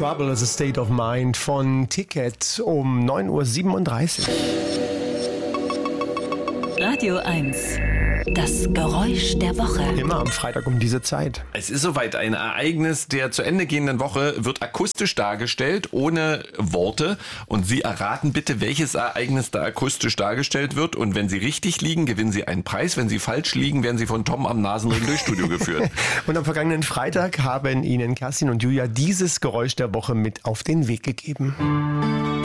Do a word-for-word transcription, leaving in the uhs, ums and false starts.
Trouble is a State of Mind von Ticket um neun Uhr siebenunddreißig. Radio eins. Das Geräusch der Woche. Immer am Freitag um diese Zeit. Es ist soweit, ein Ereignis der zu Ende gehenden Woche wird akustisch dargestellt, ohne Worte. Und Sie erraten bitte, welches Ereignis da akustisch dargestellt wird. Und wenn Sie richtig liegen, gewinnen Sie einen Preis. Wenn Sie falsch liegen, werden Sie von Tom am Nasenring durchs Studio geführt. Und am vergangenen Freitag haben Ihnen Kerstin und Julia dieses Geräusch der Woche mit auf den Weg gegeben.